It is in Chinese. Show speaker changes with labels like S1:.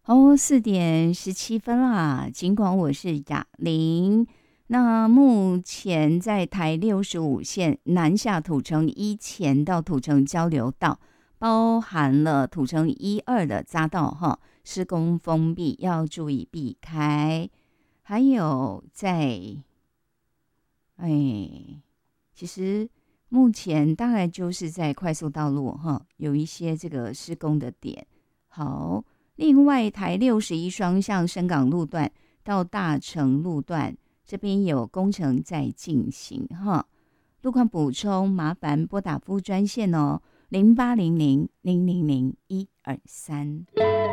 S1: 哦，4点17分啦。尽管我是哑铃，那目前在台65线南下土城一前到土城交流道，包含了土城1、2的匝道哈，施工封闭，要注意避开。还有在哎，其实目前大概就是在快速道路哈，有一些这个施工的点。好，另外台61双向深港路段到大成路段这边有工程在进行哈。路况补充，麻烦拨打服务专线哦，0800000123。